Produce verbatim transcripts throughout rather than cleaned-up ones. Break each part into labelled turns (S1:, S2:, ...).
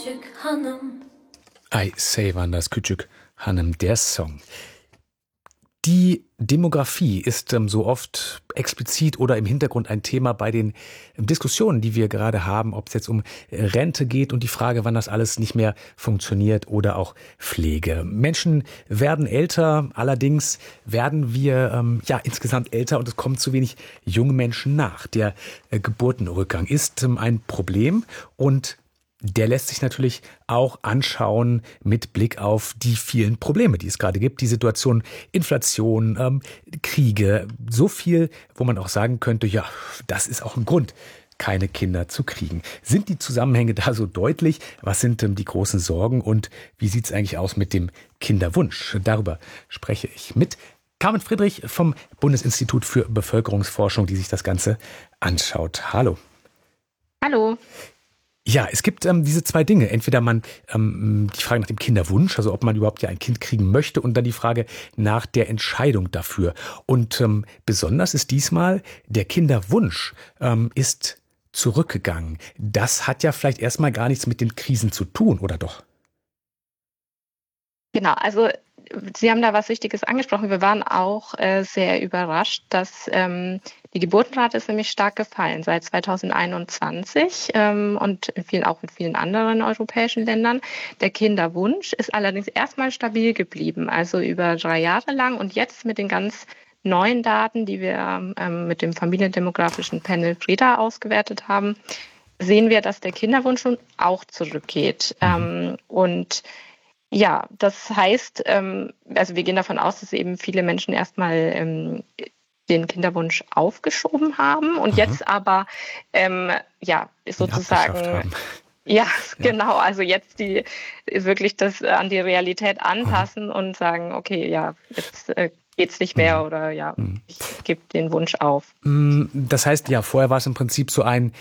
S1: küçük hanım.
S2: I say Wanders Küçük Hanım, der Song. Die Demografie ist ähm, so oft explizit oder im Hintergrund ein Thema bei den ähm, Diskussionen, die wir gerade haben, ob es jetzt um äh, Rente geht und die Frage, wann das alles nicht mehr funktioniert oder auch Pflege. Menschen werden älter, allerdings werden wir ähm, ja insgesamt älter und es kommen zu wenig junge Menschen nach. Der äh, Geburtenrückgang ist ähm, ein Problem und der lässt sich natürlich auch anschauen mit Blick auf die vielen Probleme, die es gerade gibt. Die Situation, Inflation, ähm, Kriege, so viel, wo man auch sagen könnte, ja, das ist auch ein Grund, keine Kinder zu kriegen. Sind die Zusammenhänge da so deutlich? Was sind ähm, die großen Sorgen und wie sieht es eigentlich aus mit dem Kinderwunsch? Darüber spreche ich mit Carmen Friedrich vom Bundesinstitut für Bevölkerungsforschung, die sich das Ganze anschaut. Hallo.
S3: Hallo.
S2: Ja, es gibt ähm, diese zwei Dinge. Entweder man ähm, die Frage nach dem Kinderwunsch, also ob man überhaupt ja ein Kind kriegen möchte, und dann die Frage nach der Entscheidung dafür. Und ähm, besonders ist diesmal der Kinderwunsch ähm, ist zurückgegangen. Das hat ja vielleicht erstmal gar nichts mit den Krisen zu tun, oder doch?
S3: Genau, also Sie haben da was Wichtiges angesprochen. Wir waren auch äh, sehr überrascht, dass ähm, die Geburtenrate ist nämlich stark gefallen seit zweitausendeinundzwanzig ähm, und in vielen, auch in vielen anderen europäischen Ländern. Der Kinderwunsch ist allerdings erstmal stabil geblieben, also über drei Jahre lang. Und jetzt mit den ganz neuen Daten, die wir ähm, mit dem familiendemografischen Panel FREDA ausgewertet haben, sehen wir, dass der Kinderwunsch schon auch zurückgeht. Mhm. Ähm, und Ja, das heißt, ähm, also wir gehen davon aus, dass eben viele Menschen erstmal ähm, den Kinderwunsch aufgeschoben haben und
S2: Aha.
S3: jetzt aber ähm, ja sozusagen ja, ja, genau, also jetzt die wirklich das an die Realität anpassen Aha. und sagen, okay, ja, jetzt äh, geht's nicht mehr mhm. oder ja, mhm. ich gebe den Wunsch auf.
S2: Das heißt, ja, vorher war es im Prinzip so ein,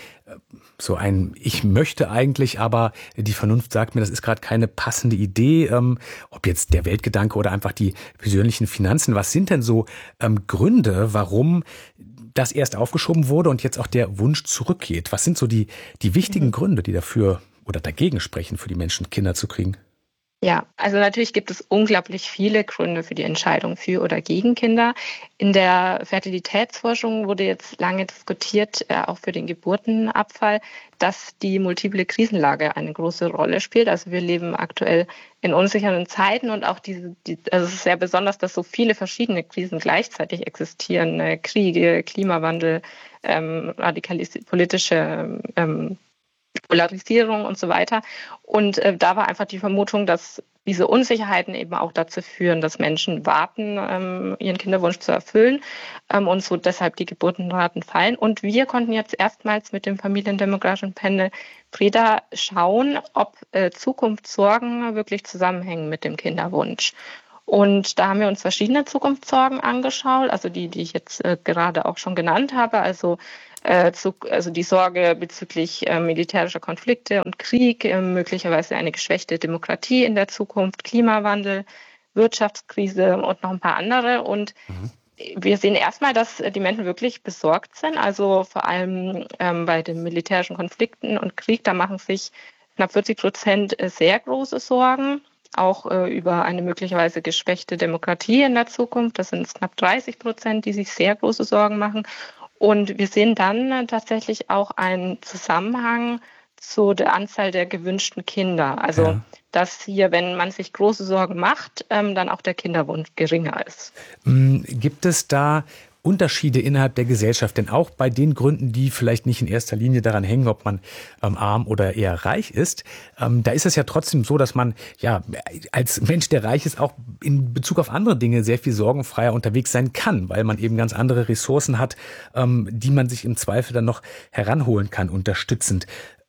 S2: so ein, ich möchte eigentlich, aber die Vernunft sagt mir, das ist gerade keine passende Idee, ähm, ob jetzt der Weltgedanke oder einfach die persönlichen Finanzen. Was sind denn so ähm, Gründe, warum das erst aufgeschoben wurde und jetzt auch der Wunsch zurückgeht? Was sind so die, die wichtigen mhm. Gründe, die dafür oder dagegen sprechen, für die Menschen Kinder zu kriegen?
S3: Ja, also natürlich gibt es unglaublich viele Gründe für die Entscheidung für oder gegen Kinder. In der Fertilitätsforschung wurde jetzt lange diskutiert, äh, auch für den Geburtenabfall, dass die multiple Krisenlage eine große Rolle spielt. Also wir leben aktuell in unsicheren Zeiten und auch diese, die, also es ist sehr besonders, dass so viele verschiedene Krisen gleichzeitig existieren. Äh, Kriege, Klimawandel, ähm, radikalis- politische ähm, Polarisierung und so weiter. Und äh, da war einfach die Vermutung, dass diese Unsicherheiten eben auch dazu führen, dass Menschen warten, ähm, ihren Kinderwunsch zu erfüllen ähm, und so deshalb die Geburtenraten fallen. Und wir konnten jetzt erstmals mit dem familiendemografischen Panel FREDA schauen, ob äh, Zukunftssorgen wirklich zusammenhängen mit dem Kinderwunsch. Und da haben wir uns verschiedene Zukunftssorgen angeschaut, also die, die ich jetzt äh, gerade auch schon genannt habe, also äh, zu, also die Sorge bezüglich äh, militärischer Konflikte und Krieg, äh, möglicherweise eine geschwächte Demokratie in der Zukunft, Klimawandel, Wirtschaftskrise und noch ein paar andere. Und mhm. wir sehen erstmal, dass die Menschen wirklich besorgt sind, also vor allem ähm, bei den militärischen Konflikten und Krieg, da machen sich knapp vierzig Prozent sehr große Sorgen. Auch äh, über eine möglicherweise geschwächte Demokratie in der Zukunft. Das sind knapp dreißig Prozent, die sich sehr große Sorgen machen. Und wir sehen dann äh, tatsächlich auch einen Zusammenhang zu der Anzahl der gewünschten Kinder. Also, ja. dass hier, wenn man sich große Sorgen macht, ähm, dann auch der Kinderwunsch geringer ist.
S2: Gibt es da Unterschiede innerhalb der Gesellschaft, denn auch bei den Gründen, die vielleicht nicht in erster Linie daran hängen, ob man ähm, arm oder eher reich ist, ähm, da ist es ja trotzdem so, dass man ja als Mensch, der reich ist, auch in Bezug auf andere Dinge sehr viel sorgenfreier unterwegs sein kann, weil man eben ganz andere Ressourcen hat, ähm, die man sich im Zweifel dann noch heranholen kann, unterstützend.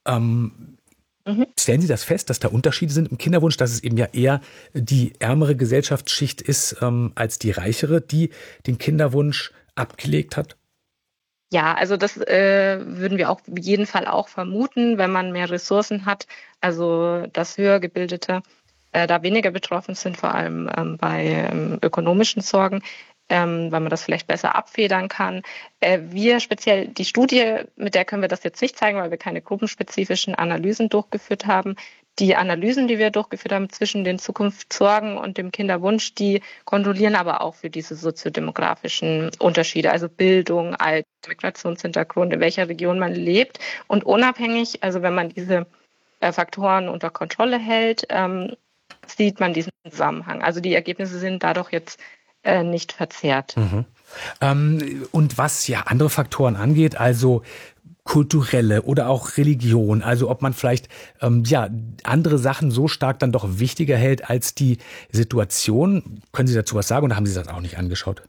S2: Ähm, Mhm. Stellen Sie das fest, dass da Unterschiede sind im Kinderwunsch, dass es eben ja eher die ärmere Gesellschaftsschicht ist ähm, als die reichere, die den Kinderwunsch abgelegt hat?
S3: Ja, also das äh, würden wir auch auf jeden Fall auch vermuten, wenn man mehr Ressourcen hat, also dass höher gebildete äh, da weniger betroffen sind, vor allem ähm, bei ähm, ökonomischen Sorgen. Ähm, weil man das vielleicht besser abfedern kann. Äh, wir speziell, die Studie, mit der können wir das jetzt nicht zeigen, weil wir keine gruppenspezifischen Analysen durchgeführt haben, Die Analysen, die wir durchgeführt haben zwischen den Zukunftssorgen und dem Kinderwunsch, die kontrollieren aber auch für diese soziodemografischen Unterschiede, also Bildung, Alter, Migrationshintergrund, in welcher Region man lebt. Und unabhängig, also wenn man diese äh, Faktoren unter Kontrolle hält, ähm, sieht man diesen Zusammenhang. Also die Ergebnisse sind dadurch jetzt äh, nicht verzerrt.
S2: Mhm. Ähm, und was ja andere Faktoren angeht, also kulturelle oder auch Religion, also ob man vielleicht ähm, ja andere Sachen so stark dann doch wichtiger hält als die Situation. Können Sie dazu was sagen oder haben Sie das auch nicht angeschaut?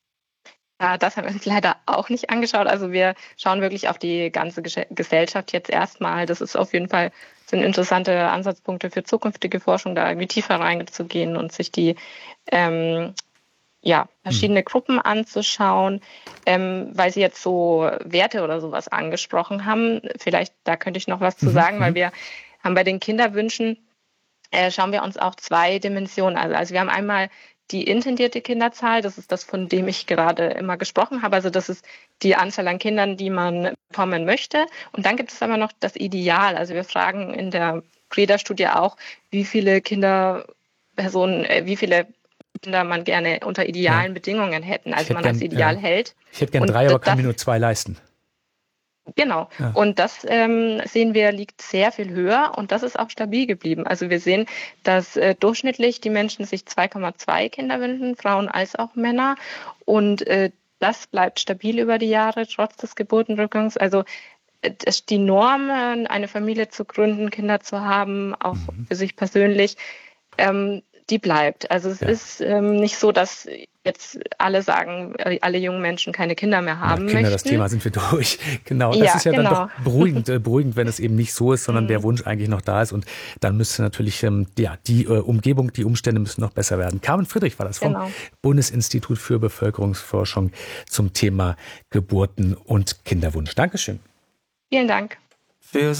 S3: Ja, das haben wir uns leider auch nicht angeschaut. Also wir schauen wirklich auf die ganze Ges- Gesellschaft jetzt erstmal. Das ist auf jeden Fall sind interessante Ansatzpunkte für zukünftige Forschung, da irgendwie tiefer reinzugehen und sich die ähm, ja, verschiedene Gruppen anzuschauen, ähm, weil Sie jetzt so Werte oder sowas angesprochen haben. Vielleicht, da könnte ich noch was zu
S2: Mhm.
S3: sagen, weil
S2: Mhm.
S3: wir haben bei den Kinderwünschen, äh, schauen wir uns auch zwei Dimensionen an. Also wir haben einmal die intendierte Kinderzahl, das ist das, von dem ich gerade immer gesprochen habe. Also das ist die Anzahl an Kindern, die man bekommen möchte. Und dann gibt es aber noch das Ideal. Also wir fragen in der Breda-Studie auch, wie viele Kinderpersonen, äh, wie viele Kinder man gerne unter idealen
S2: Ja.
S3: Bedingungen hätten,
S2: Ich
S3: also
S2: hätte
S3: man als
S2: gern,
S3: ideal
S2: ja.
S3: hält.
S2: Ich hätte gern
S3: Und
S2: drei, aber kann
S3: das,
S2: mir nur zwei leisten.
S3: genau.
S2: Ja.
S3: Und das ähm, sehen wir, liegt sehr viel höher und das ist auch stabil geblieben. Also wir sehen, dass äh, durchschnittlich die Menschen sich zwei Komma zwei Kinder wünschen, Frauen als auch Männer. Und äh, das bleibt stabil über die Jahre, trotz des Geburtenrückgangs. Also äh, das, die Norm, äh, eine Familie zu gründen, Kinder zu haben, auch
S2: Mhm.
S3: für sich persönlich, ähm, die bleibt. Also es
S2: Ja.
S3: ist ähm, nicht so, dass jetzt alle sagen, äh, alle jungen Menschen keine Kinder mehr
S2: Na,
S3: haben
S2: Kinder, das
S3: möchten.
S2: Thema sind wir durch. Genau, das
S3: Ja,
S2: ist ja dann
S3: genau.
S2: doch beruhigend, äh, beruhigend, wenn es eben nicht so ist, sondern der
S3: Mhm.
S2: Wunsch eigentlich noch da ist. Und dann müsste natürlich ähm, ja, die äh, Umgebung, die Umstände müssen noch besser werden. Carmen Friedrich war das vom
S3: Genau.
S2: Bundesinstitut für Bevölkerungsforschung zum Thema Geburten und Kinderwunsch. Dankeschön.
S3: Vielen Dank.
S1: Feels